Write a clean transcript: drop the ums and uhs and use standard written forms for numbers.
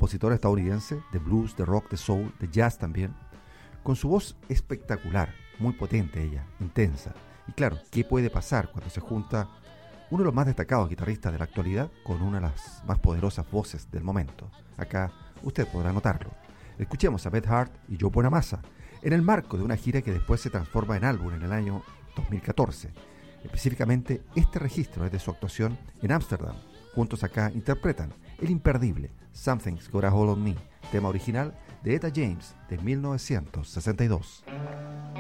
compositora estadounidense de blues, de rock, de soul, de jazz también, con su voz espectacular, muy potente ella, intensa. Y claro, ¿qué puede pasar cuando se junta uno de los más destacados guitarristas de la actualidad con una de las más poderosas voces del momento? Acá usted podrá notarlo. Escuchemos a Beth Hart y Joe Bonamassa en el marco de una gira que después se transforma en álbum en el año 2014. Específicamente, este registro es de su actuación en Ámsterdam. Juntos acá interpretan el imperdible Something's Got a Hold on Me, tema original de Etta James de 1962.